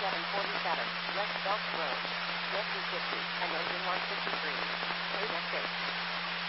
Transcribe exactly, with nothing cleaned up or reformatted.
forty-seven forty-seven, West Belts Road, J F D fifty.